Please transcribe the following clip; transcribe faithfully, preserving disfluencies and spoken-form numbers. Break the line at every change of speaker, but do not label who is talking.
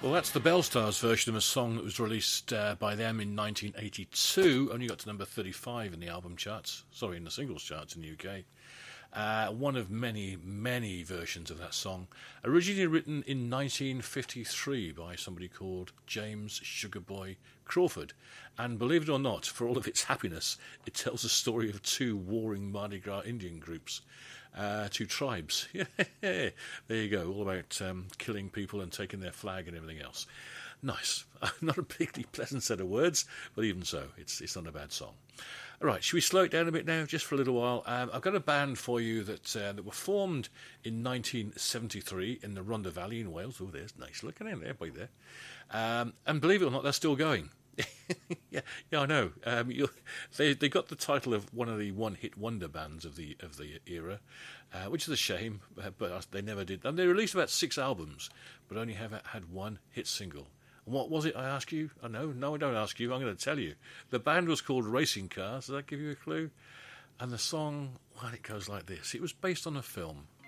Well, that's the Bellstars version of a song that was released uh, by them in nineteen eighty-two. Only got to number thirty-five in the album charts. Sorry, in the singles charts in the U K. Uh, one of many, many versions of that song. Originally written in nineteen fifty-three by somebody called James Sugarboy Crawford. And believe it or not, for all of its happiness, it tells the story of two warring Mardi Gras Indian groups. Uh, two tribes. There you go. All about um, killing people and taking their flag and everything else. Nice. Not a particularly pleasant set of words, but even so, it's it's not a bad song. All right, should we slow it down a bit now, just for a little while? Um, I've got a band for you that uh, that were formed in nineteen seventy-three in the Rhondda Valley in Wales. Oh, there's nice looking in there, boy there. Um, and believe it or not, they're still going. yeah, yeah, I know. Um, you, they they got the title of one of the one-hit wonder bands of the of the era, uh, which is a shame. Uh, but they never did. And they released about six albums, but only have had one hit single. And what was it? I ask you. I know. No, I don't ask you. I'm going to tell you. The band was called Racing Cars. Does that give you a clue? And the song, well, it goes like this. It was based on a film.